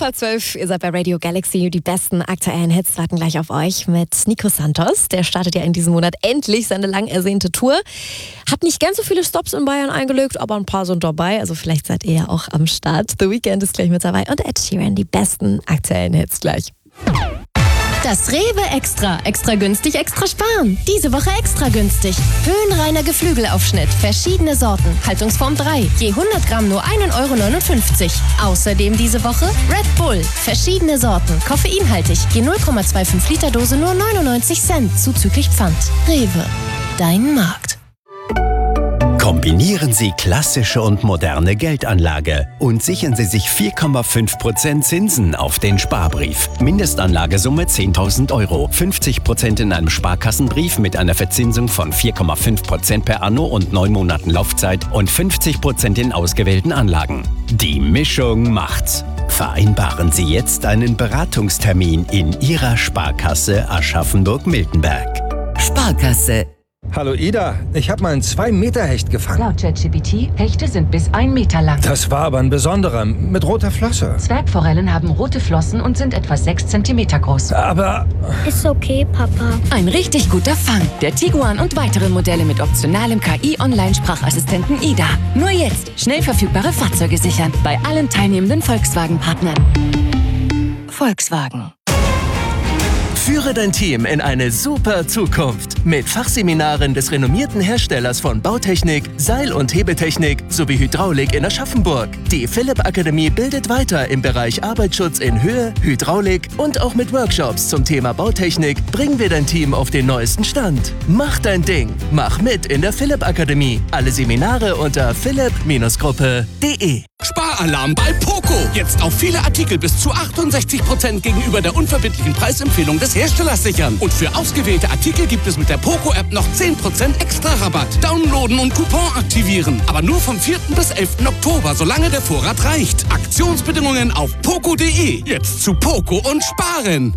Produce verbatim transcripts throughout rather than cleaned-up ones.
halb zwölf, ihr seid bei Radio Galaxy. Die besten aktuellen Hits warten gleich auf euch mit Nico Santos. Der startet ja in diesem Monat endlich seine lang ersehnte Tour. Hat nicht ganz so viele Stops in Bayern eingelegt, aber ein paar sind dabei. Also vielleicht seid ihr ja auch am Start. The Weeknd ist gleich mit dabei und Ed Sheeran. Die besten aktuellen Hits gleich. Das Rewe Extra. Extra günstig, extra sparen. Diese Woche extra günstig. Höhenreiner Geflügelaufschnitt. Verschiedene Sorten. Haltungsform drei. Je hundert Gramm nur ein Euro neunundfünfzig. Außerdem diese Woche Red Bull. Verschiedene Sorten. Koffeinhaltig. Je null Komma fünfundzwanzig Liter Dose nur neunundneunzig Cent. Zuzüglich Pfand. Rewe. Dein Markt. Kombinieren Sie klassische und moderne Geldanlage und sichern Sie sich vier Komma fünf Prozent Zinsen auf den Sparbrief. Mindestanlagesumme zehntausend Euro. fünfzig Prozent in einem Sparkassenbrief mit einer Verzinsung von vier Komma fünf Prozent per Anno und neun Monaten Laufzeit und fünfzig Prozent in ausgewählten Anlagen. Die Mischung macht's. Vereinbaren Sie jetzt einen Beratungstermin in Ihrer Sparkasse Aschaffenburg-Miltenberg. Sparkasse. Hallo Ida, ich habe mal einen zwei Meter Hecht gefangen. Laut ChatGPT, Hechte sind bis ein Meter lang. Das war aber ein besonderer, mit roter Flosse. Zwergforellen haben rote Flossen und sind etwa sechs Zentimeter groß. Aber... Ist okay, Papa. Ein richtig guter Fang. Der Tiguan und weitere Modelle mit optionalem K I-Online-Sprachassistenten Ida. Nur jetzt schnell verfügbare Fahrzeuge sichern. Bei allen teilnehmenden Volkswagen-Partnern. Volkswagen. Führe dein Team in eine super Zukunft mit Fachseminaren des renommierten Herstellers von Bautechnik, Seil- und Hebetechnik sowie Hydraulik in Aschaffenburg. Die Philipp Akademie bildet weiter im Bereich Arbeitsschutz in Höhe, Hydraulik und auch mit Workshops zum Thema Bautechnik bringen wir dein Team auf den neuesten Stand. Mach dein Ding, mach mit in der Philipp Akademie. Alle Seminare unter philipp Gruppe punkt de. Sparalarm bei Poco. Jetzt auf viele Artikel bis zu achtundsechzig Prozent gegenüber der unverbindlichen Preisempfehlung des Herstellers sichern. Und für ausgewählte Artikel gibt es mit der Poco-App noch zehn Prozent extra Rabatt. Downloaden und Coupon aktivieren. Aber nur vom vierten bis elften Oktober, solange der Vorrat reicht. Aktionsbedingungen auf poco punkt de. Jetzt zu Poco und sparen.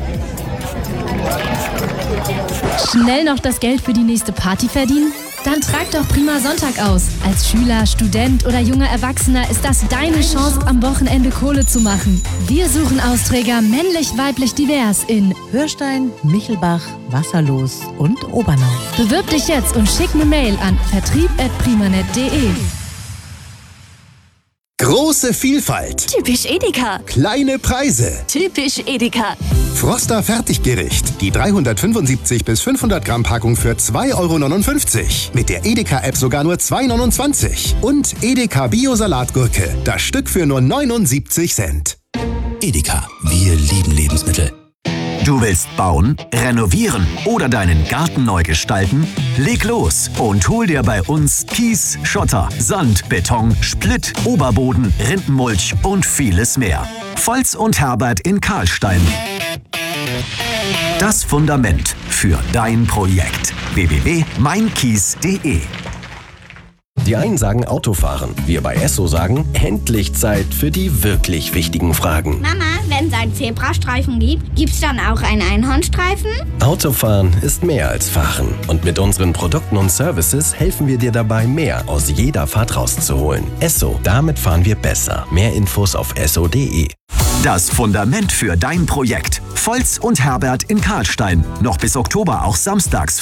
Schnell noch das Geld für die nächste Party verdienen? Dann trag doch Prima Sonntag aus. Als Schüler, Student oder junger Erwachsener ist das deine Chance, am Wochenende Kohle zu machen. Wir suchen Austräger männlich, weiblich, divers in Hörstein, Michelbach, Wasserlos und Obernau. Bewirb dich jetzt und schick eine Mail an vertrieb at primanet punkt de. Große Vielfalt. Typisch Edeka. Kleine Preise. Typisch Edeka. Froster Fertiggericht. Die dreihundertfünfundsiebzig bis fünfhundert Gramm Packung für zwei Euro neunundfünfzig. Mit der Edeka-App sogar nur zwei Euro neunundzwanzig. Und Edeka Bio-Salatgurke. Das Stück für nur neunundsiebzig Cent. Edeka. Wir lieben Lebensmittel. Du willst bauen, renovieren oder deinen Garten neu gestalten? Leg los und hol dir bei uns Kies, Schotter, Sand, Beton, Splitt, Oberboden, Rindenmulch und vieles mehr. Volz und Herbert in Karlstein. Das Fundament für dein Projekt. w w w punkt mein kies punkt de. Die einen sagen Autofahren, wir bei Esso sagen, endlich Zeit für die wirklich wichtigen Fragen. Mama, wenn es einen Zebrastreifen gibt, gibt's dann auch einen Einhornstreifen? Autofahren ist mehr als Fahren. Und mit unseren Produkten und Services helfen wir dir dabei, mehr aus jeder Fahrt rauszuholen. Esso, damit fahren wir besser. Mehr Infos auf esso punkt de. Das Fundament für dein Projekt. Volz und Herbert in Karlstein. Noch bis Oktober auch samstags